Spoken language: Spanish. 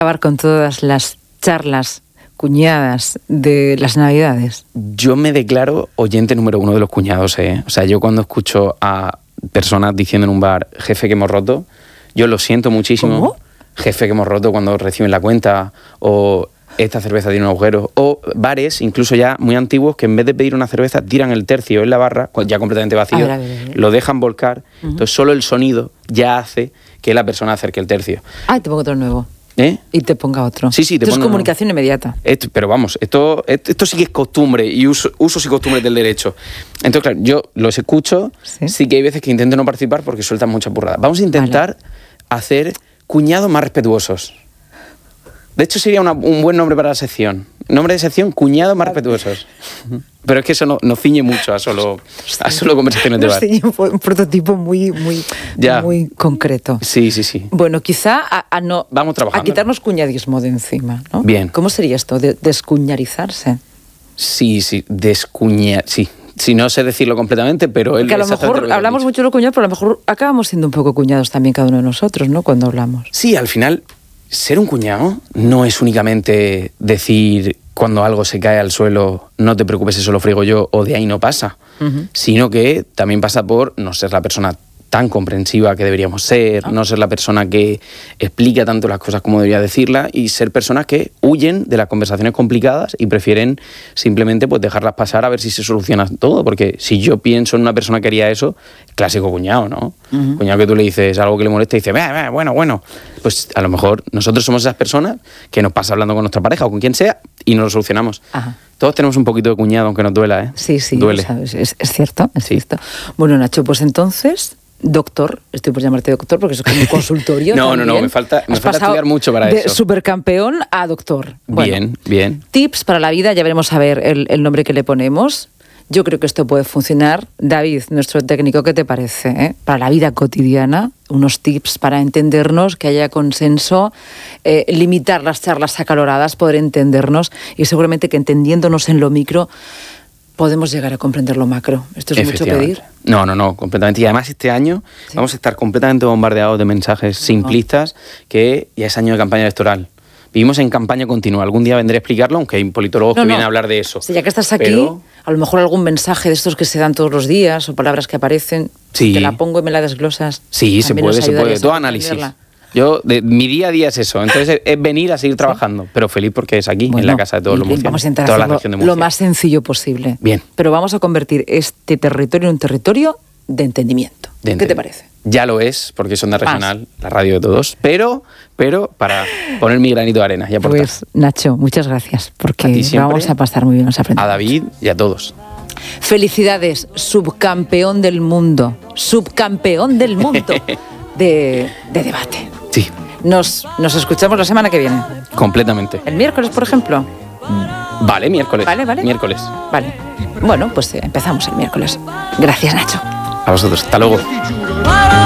Acabar con todas las charlas cuñadas de las Navidades. Yo me declaro oyente número 1 de los cuñados, ¿eh? O sea, yo cuando escucho a personas diciendo en un bar, jefe, que hemos roto, yo lo siento muchísimo. ¿Cómo? Jefe, que hemos roto, cuando reciben la cuenta, o esta cerveza tiene un agujero, o bares, incluso ya muy antiguos, que en vez de pedir una cerveza, tiran el tercio en la barra, ya completamente vacío, A ver. lo dejan volcar, entonces solo el sonido ya hace que la persona acerque el tercio. Ah, te pongo otro nuevo. ¿Eh? Y te ponga otro. Sí, te Esto es pongo comunicación inmediata. Pero vamos, esto sí que es costumbre y usos y costumbres del derecho. Entonces, claro, yo los escucho, sí que hay veces que intento no participar porque sueltan muchas burradas. Vamos a intentar hacer cuñados más respetuosos. De hecho, sería un buen nombre para la sección. Nombre de sección, cuñados más respetuosos. Pero es que eso no ciñe mucho a solo conversaciones de bar. Sí, un prototipo muy concreto. Sí. Bueno, quizá Vamos trabajando. a quitarnos cuñadismo de encima, ¿no? Bien. ¿Cómo sería esto? Descuñarizarse. Sí, descuñar, sí. Si no sé decirlo completamente, pero él... Porque a lo mejor hablamos mucho de los cuñados, pero a lo mejor acabamos siendo un poco cuñados también cada uno de nosotros, ¿no? Cuando hablamos. Sí, al final, ser un cuñado no es únicamente decir cuando algo se cae al suelo, no te preocupes, eso lo friego yo, o de ahí no pasa, sino que también pasa por no ser la persona tan comprensiva que deberíamos ser, no ser la persona que explica tanto las cosas como debería decirlas, y ser personas que huyen de las conversaciones complicadas y prefieren simplemente pues dejarlas pasar a ver si se soluciona todo, porque si yo pienso en una persona que haría eso, clásico cuñado, ¿no? Cuñado que tú le dices algo que le molesta y dice, bueno, pues a lo mejor nosotros somos esas personas que nos pasa hablando con nuestra pareja o con quien sea y nos lo solucionamos. Ajá. Todos tenemos un poquito de cuñado, aunque nos duela, ¿eh? Sí, duele. ¿Sabes? Es cierto, es cierto. Bueno, Nacho, pues entonces... Doctor, estoy por llamarte doctor porque eso es como un consultorio. No, me falta estudiar mucho para eso. De supercampeón a doctor. Bueno, bien. Tips para la vida, ya veremos a ver el nombre que le ponemos. Yo creo que esto puede funcionar. David, nuestro técnico, ¿qué te parece? Para la vida cotidiana, unos tips para entendernos, que haya consenso, limitar las charlas acaloradas, poder entendernos y seguramente que entendiéndonos en lo micro podemos llegar a comprender lo macro. ¿Esto es mucho pedir? No, completamente. Y además este año vamos a estar completamente bombardeados de mensajes simplistas, que ya es año de campaña electoral. Vivimos en campaña continua. Algún día vendré a explicarlo, aunque hay politólogos que vienen a hablar de eso. Sí, ya que estás aquí, a lo mejor algún mensaje de estos que se dan todos los días o palabras que aparecen, te la pongo y me la desglosas. Sí, se puede. Todo análisis. Mi día a día es eso. Entonces es venir a seguir trabajando, pero feliz porque es aquí, en la casa de todos los murcianos. Vamos a intentar hacerlo lo más sencillo posible. Bien. Pero vamos a convertir este territorio en un territorio de entendimiento. ¿Qué te parece? Ya lo es, porque es Onda Regional, la radio de todos, pero para poner mi granito de arena y aportar. Pues Nacho, muchas gracias, porque vamos a pasar muy bien, nos aprendemos. A David y a todos. Felicidades, subcampeón del mundo de debate. Sí. Nos escuchamos la semana que viene. Completamente. ¿El miércoles, por ejemplo? Vale, miércoles. ¿Vale? Miércoles. Vale. Bueno, pues empezamos el miércoles. Gracias, Nacho. A vosotros. Hasta luego.